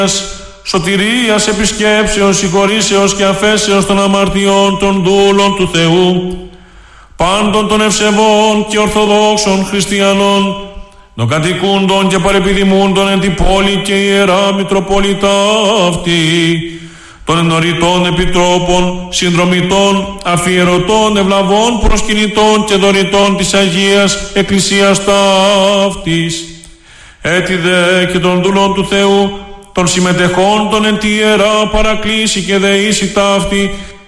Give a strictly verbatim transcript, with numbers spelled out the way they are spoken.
σωτηρίας, επισκέψεως, συγχωρήσεως και αφέσεως των αμαρτιών των δούλων του Θεού, πάντων των ευσεβών και ορθοδόξων χριστιανών, των κατοικούντων και παρεπιδημούντων εν την πόλη και ιερά Μητροπολιτά αυτή, των ενωρητών επιτρόπων, συνδρομητών, αφιερωτών, ευλαβών, προσκυνητών και δωρητών της Αγίας Εκκλησίας ταύτης, έτι δε και των δούλων του Θεού, των συμμετεχόντων εν τη ιερά παρακλήση και δεήσει ταύτη,